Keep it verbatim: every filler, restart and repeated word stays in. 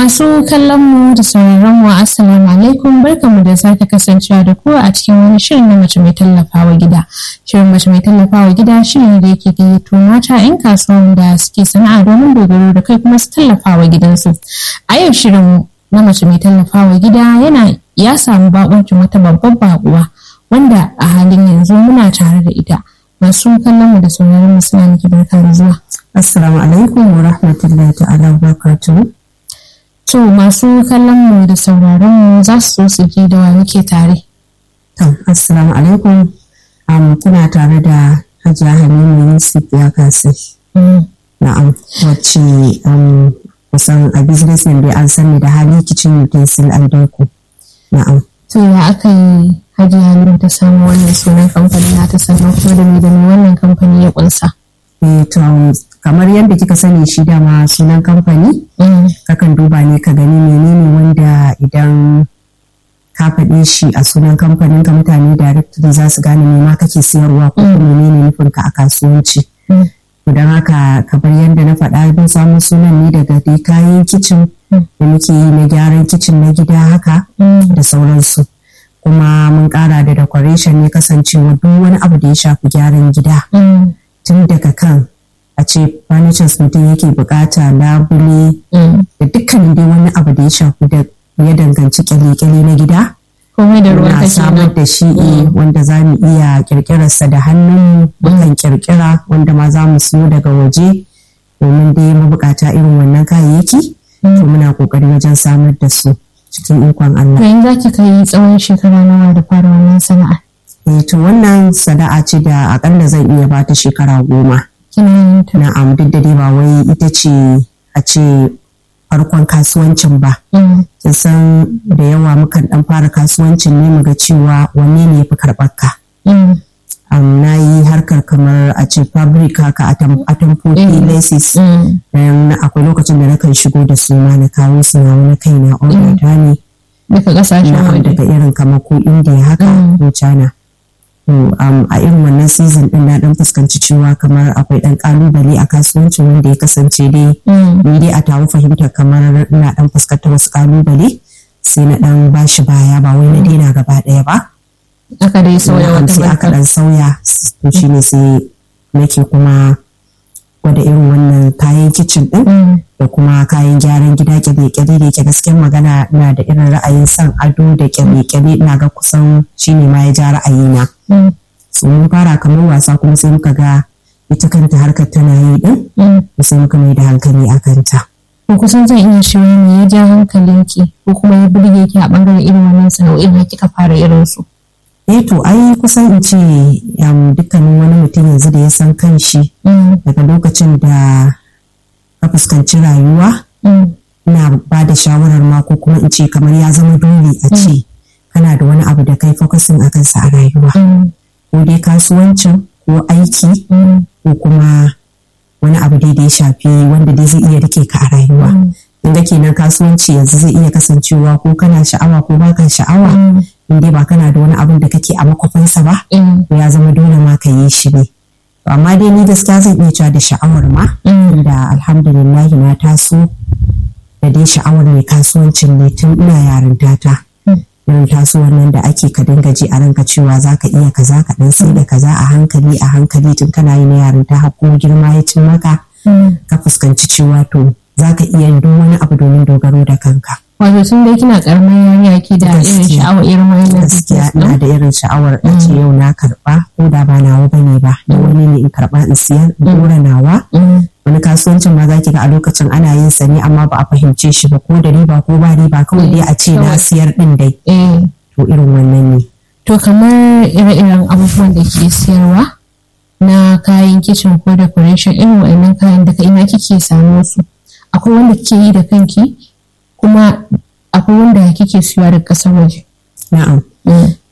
Masu kallon mu da sauraron mu assalamu alaikum, barkamu da sake kasancewa da ku a cikin wani shirin na mace mai tallafawa gida. Shirin mace mai tallafawa gida shirin da yake gayyato mata 'yan kasuwan da suke sana'a domin dogaro da kai kuma su tallafawa gidansu. A yau shirin na mace mai tallafawa gida yana ya samu bakuncin wata babbar bakuwa wanda a halin yanzu muna tare da ita. Masu kallon mu da sauraron mu suna miki barka da zuwa. Assalamu alaikum wa rahmatullahi ta'ala wa barakatuhu. To masu kallon mu da sauraron mu za su so su ji da wa muke tare. To assalamu alaikum. Um, kuna tare da Hajiya Halima Yusuf ya kasai. Mm. Na'am, wacce um, kusan a business ne an sani da hali kitchen utensil and deco. Na'am. To ya aka yi Hajiya Halima ta samu wannan sunan kamfani na ta sannan kuma da me da me wannan kamfani ya kunsa? Eh to kamar yadda kika sani shi dama sunan kamfani Mm. kakan duba ne ka gani menene wanda idan ka faɗe shi a sunan kamfanin ka mutane directly za su gane me ma kake siyarwa ko kuma menene nufin ka a kasuwanci. Mm. Don haka kamar yadda na faɗa bin samun sunan ne daga dai kayan kicin da muke yi na gyaran kicin na gida haka Mm. da sauransu. Kuma mun ƙara da decoration ne kasancewa duk wani abu da ya shafi gyaran gida Mm. tun daga kan a ce furnitures mutum yake bukata labule Mm. da dukkanin dai wani abu da ya shafi da ya danganci kyale-kyale na gida Komai da ruwan muna kake samar nan. da shi eh, wanda za mu iya kirkirarsa da hannun mukan kirkira wanda ma za mu siyo daga waje domin dai mabukata irin wannan kayayyaki to muna kokari wajen samar da su cikin ikon Allah. To in za ki kai tsawon shekara nawa da fara wannan sana'a? Eh, to wannan sana'a ce da akalla zan iya ba ta shekara goma. Kina yin ta? Na'am, duk da dai ba wai ita ce a ce farkon kasuwancin ba. Mm. Kin san da yawa mukan dan fara kasuwancin ne muga cewa wanne ne yafi karɓar ka. Mm. Um, na yi harkar kamar a ce fabric haka atamfofi Mm. laces. Mm. Dan akwai lokacin da nakan shigo da su ma na kawo su na wani kai na order ta ne. Daga kasashen Na'am, waje. daga irin kamar ko India haka Mm. ko China. To, um, a irin wannan season din na dan fuskanci cewa kamar akwai dan kalubale a kasuwancin wanda ya kasance dai Mm. ni dai a tawo fahimta kamar ina dan fuskantar wasu kalubale sai na dan bashi baya ba wai na daina gaba daya ba. Aka dai sauya Na'am, wata sai aka barka. dan sauya to shine sai nake kuma gwada irin wannan kayan kicin din Mm. da kuma kayan gyaran gida kyale-kyale da yake gaskiyar magana na da irin ra'ayin son ado da kyale-kyale ina ga kusan shine ma ya ja ra'ayina. Mm. So mun fara kamar wasa kuma sai muka ga ita kanta harkar tana yi din Mm. sai muka mai da hankali a kanta. Ko kusan zan iya cewa me ya ja hankalinki ko kuma ya burge ki a bangaren irin wannan sana'o'in har kika fara irin su? Eh to ai kusan in ce um, dukkanin wani mutum yanzu da ya san kanshi Mm. daga lokacin da ka fuskanci rayuwa Mm. ina ba da shawarar ma ko kuma in ce kamar ya zama dole a ce kana da wani abu da kai focusing a kansa a rayuwa Mm. ko dai kasuwancin ko aiki Mm. ko kuma wani abu dai da ya shafi wanda dai zai iya rike ka a rayuwa. Mm. Inda kenan kasuwanci yanzu zai iya kasancewa ko kana sha'awa ko baka sha'awa Mm. in dai ba kana da wani abin da kake a makwafinsa ba Mm. to ya zama dole ma ka yi shi ne. To amma dai ni gaskiya zan iya cewa da sha'awar ma Mm. da alhamdulillah na taso da dai sha'awar mai kasuwancin ne tun ina yarinta ta. Mm. Irin tasowar nan da ake ka dinga ji a ranka cewa za ka iya kaza ka dan sai da kaza a hankali a hankali tun kana yi na yarinta har kuma girma ya cin maka Mm. ka fuskanci cewa to za ka iya yin duk wani abu domin dogaro da kanka. Wato tun dai kina karamin yarinya ki da irin Gaskiya. sha'awa irin wannan Gaskiya business ina ɗin? da irin sha'awar a ce yau na karba ko da ba nawa bane ba da wani ne in karba in siyar in dora nawa. Mm. Wani kasuwancin ma za ki ga a lokacin ana yin sa ne amma ba a fahimce shi ba ko da riba ko ba riba kawai dai a ce na Kawai. siyar din dai Eh. to irin wannan ne. To kamar ire-iren abubuwan da ke siyarwa na kayan kicin ko decoration irin wa'annan kayan daga ina kike samu su? Akwai wanda kike yi da kanki kuma akwai wanda kike siya daga ƙasar waje. Na'am. Mm.